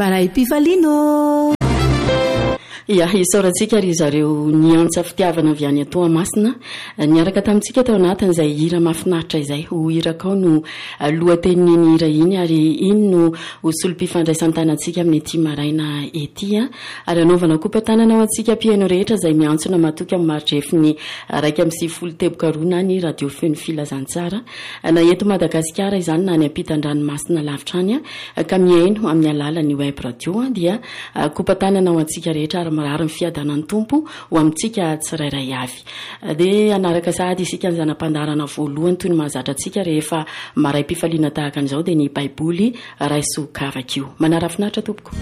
Maraim-pifaliano. Ya isaorantsika ry zareo niantsa fitiavana avy any Toamasina niaraka tamintsika tao anatin'izay hira mahafinaritra izay ho hirakao no lohatenin'iny hira iny ary iny no solom-pifandraisan-tanantsika amin'ny ety maraina ety ary anaovana kopa-tanana ao antsika mpiaino rehetra izay miantsona matoky amin'ny maridrefiny 2 tebokarona ny radio feno filazantsara na eto Madagasikara izany na any ampitan-dranomasina lavitra any ka miaino amin'ny alalan'ny web radio dia kopa-tanana ao antsika rehetra marary fiadanan'ny tompo ho amintsika tsirairay avy dia anaraka sady isika ny zanam-pandarana voalohany toy ny mahazatra antsika rehefa maraim-pifaliana tahaka an'izao dia ny baiboly raiso kavakio manara-finaritra tompoko.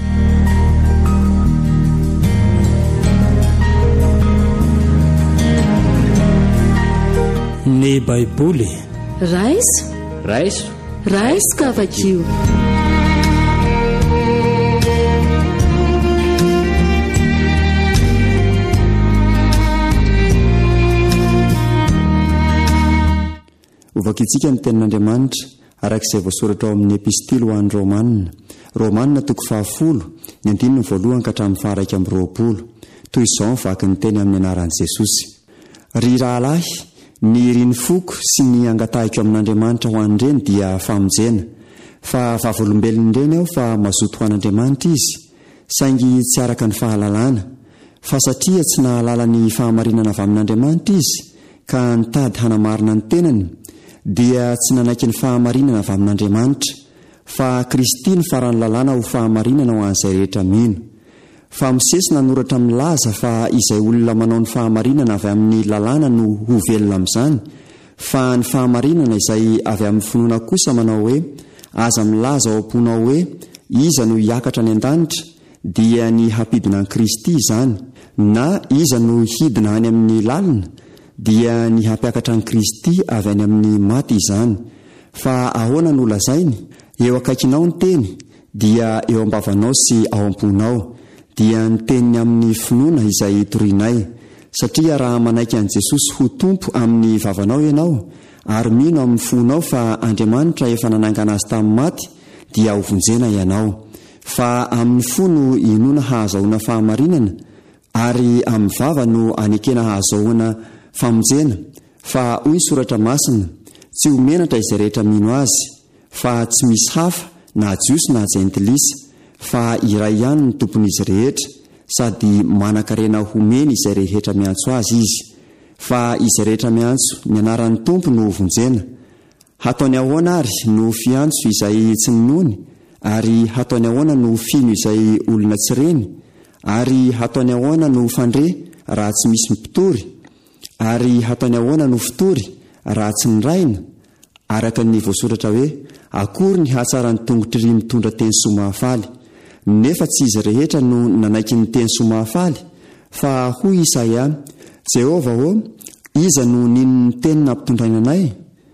Ny baiboly raiso kavakio. Ovaka itsika ny tenin'Andriamanitra arak'izay voasoratra ao amin'ny epistily ho an'ny Romanina 10 ny 1 ka hatramin'ny 2 toy izao mivaky ny teny amin'ny anaran'i Jesosy. Ry rahalahy, ny riny foko sy ny angatahiko amin'Andriamanitra ho an'ireny dia famonjena, fa vavolombelona ireny aho fa mazoto ho an'Andriamanitra izy, saingy tsy araka ny fahalalana, fa satria tsy nahalala ny fahamarinana avy amin'Andriamanitra izy, ka nitady hanamarina ny tenany, dia tsy nanaiky ny fahamarinana avy amin'Andriamanitra, fa Kristy ny farany lalàna ho fahamarinana ho an'izay rehetra mino. Fa Mosesy nanoratra milaza fa izay olona manao ny fahamarinana avy amin'ny lalàna no ho velona amin'izany, fa ny fahamarinana izay avy amin'ny finoana kosa manao hoe aza milaza ao am-ponao hoe iza no hiakatra any an-danitra dia ny hampidina an'i Kristy izany, na iza no hidina any amin'ny lalina dia ny hampiakatra an'i Kristy avy any amin'ny maty izany. Fa ahoana no lazainy? Eo akaikinao ny teny, dia eo am-bavanao sy ao am-ponao, dia ny teniny amin'ny finoana izay torianay. Satria raha manaiky an'i Jesosy ho tompo amin'ny vavanao ianao, ary mino amin'ny fonao fa Andriamanitra efa nanangana azy tamin'ny maty, dia hovonjena ianao. Fa amin'ny fo no inoana hahazahoana fahamarinana, ary amin'ny vava no anekena hahazahoana famonjena. Fa hoy soratra masina, tsy homenatra izay rehetra mino azy, fa tsy misy hafa na jiosy na jentilisa, fa iray ihany ny tompon'izy rehetra, sady manan-karena homeny izay rehetra miantso azy izy. Fa izay rehetra miantso ny anaran'ny tompo no vonjena. Hataony ahoana ary no fiantso izay tsy ninony, ary hataony ahoana no fino izay olona tsy reny, ary hataony ahoana no fandre raha tsy misy mpitory, ary hataony ahoana no fitory raha tsy niraina. Araka ny voasoratra hoe akory ny hatsara ny tongotry ry mitondra teny soa mahafaly. Nefa tsy izy rehetra no nanaiky ny teny soa mahafaly, fa hoy Isaia, Jehova iza no ninony teny nampitondraina anay?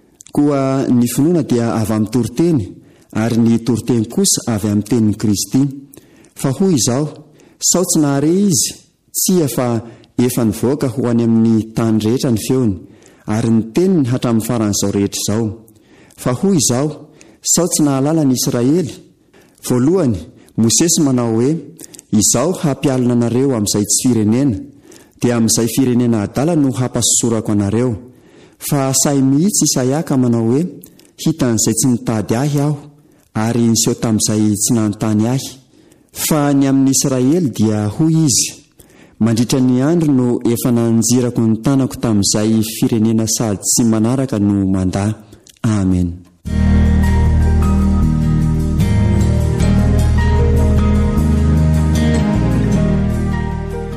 Koa ny finoana dia avy amin'ny toriteny, ary ny toriteny kosa avy amin'ny tenin'i Kristy. Fa hoy izao, sao tsy nahare izy? Tsia fa efa nivoaka ho any amin'ny tany rehetra ny feony, ary ny teniny hatramin'ny faran'izao rehetra izao. Fa hoy izao, sao tsy nahalala ny Israely? Voalohany, Mosesy manao hoe izao hampialina anareo amin'izay tsy firenena, dia amin'izay firenena adala no hampasosorako anareo. Fa say mihitsy Isaia ka manao hoe hitan'izay tsy nitady ahy aho, ary niseho tamin'izay tsy nanontany ahy. Fa ny amin'ny Israely dia hoy izy, mandritra ny andro no efa nanjirako ny tanako tamin'izay firenena sady tsy manaraka no mandà. Amen.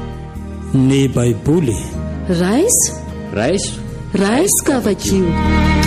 Ny baiboly raiso kavakio.